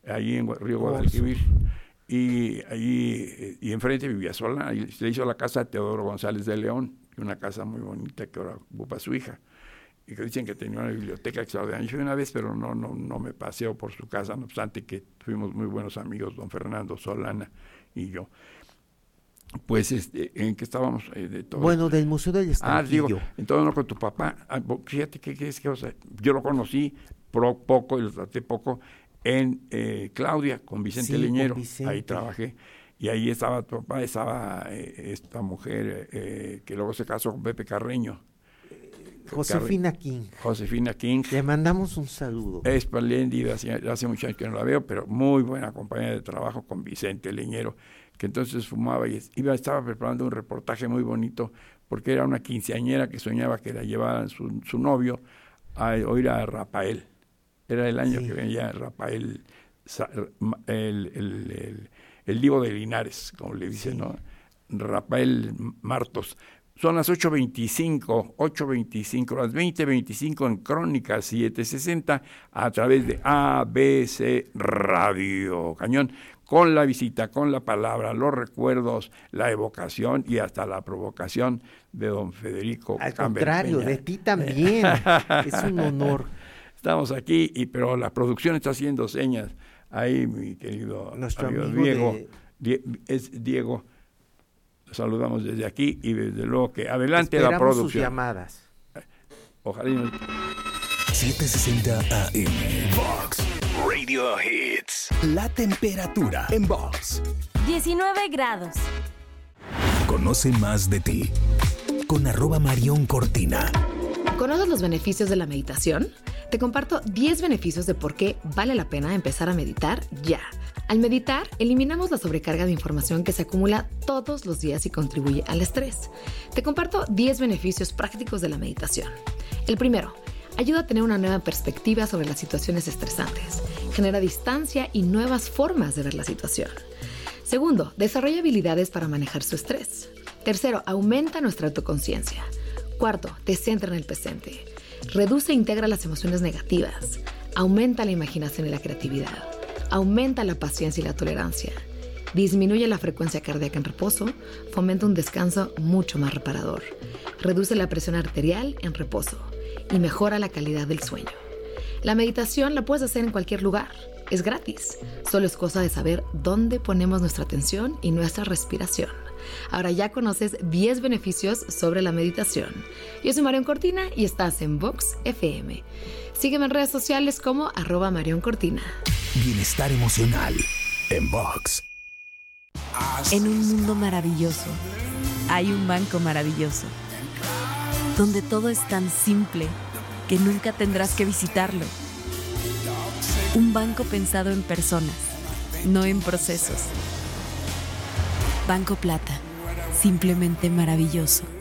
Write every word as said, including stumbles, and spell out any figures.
allí en Río Guadalquivir. Y allí, y enfrente vivía Solana, y se hizo la casa de Teodoro González de León, una casa muy bonita que ahora ocupa su hija, y que dicen que tenía una biblioteca extraordinaria. Yo fui una vez, pero no, no, no me paseo por su casa, no obstante que fuimos muy buenos amigos, don Fernando Solana y yo. Pues, este, ¿en qué estábamos? Eh, de todo bueno, esto? del Museo del Estampillo. Ah, digo, entonces no con tu papá, ah, fíjate que, que es que, o sea, yo lo conocí pro, poco y lo traté poco, en eh, Claudia, con Vicente sí, Leñero, con Vicente. Ahí trabajé, y ahí estaba tu papá, estaba eh, esta mujer eh, que luego se casó con Pepe Carreño. Josefina King. Josefina King. Le mandamos un saludo. Es espléndida, hace, hace muchos años que no la veo, pero muy buena compañera de trabajo con Vicente Leñero, que entonces fumaba y iba, estaba preparando un reportaje muy bonito, porque era una quinceañera que soñaba que la llevaran su, su novio a oír a Rafael. Era el año sí. que venía Rafael, el, el, el, el divo de Linares, como le dicen, sí. ¿no? Rafael Martos. Son las ocho veinticinco, ocho veinticinco, las veinte veinticinco en Crónica siete sesenta a través de A B C Radio Cañón, con la visita, con la palabra, los recuerdos, la evocación y hasta la provocación de don Federico Al Campbell contrario, Peña. De ti también, es un honor. Estamos aquí, y pero la producción está haciendo señas. Ahí, mi querido Nuestro amigo, amigo Diego, de... Die, es Diego, saludamos desde aquí y desde luego que adelante Esperamos la producción. sus llamadas. Ojalá. No... setecientos sesenta A M Vox Radio Hits. La temperatura en Vox. diecinueve grados. Conoce más de ti con arroba Marión Cortina. ¿Conoces los beneficios de la meditación? Te comparto diez beneficios de por qué vale la pena empezar a meditar ya. Al meditar, eliminamos la sobrecarga de información que se acumula todos los días y contribuye al estrés. Te comparto diez beneficios prácticos de la meditación. El primero, ayuda a tener una nueva perspectiva sobre las situaciones estresantes. Genera distancia y nuevas formas de ver la situación. Segundo, desarrolla habilidades para manejar su estrés. Tercero, aumenta nuestra autoconciencia. Cuarto, te centra en el presente. Reduce e integra las emociones negativas. Aumenta la imaginación y la creatividad. Aumenta la paciencia y la tolerancia. Disminuye la frecuencia cardíaca en reposo. Fomenta un descanso mucho más reparador. Reduce la presión arterial en reposo. Y mejora la calidad del sueño. La meditación la puedes hacer en cualquier lugar. Es gratis. Solo es cosa de saber dónde ponemos nuestra atención y nuestra respiración. Ahora ya conoces diez beneficios sobre la meditación. Yo soy Marión Cortina y estás en Vox F M. Sígueme en redes sociales como arroba Marión Cortina. Bienestar emocional en Vox. En un mundo maravilloso, hay un banco maravilloso, donde todo es tan simple que nunca tendrás que visitarlo. Un banco pensado en personas, no en procesos. Banco Plata, simplemente maravilloso.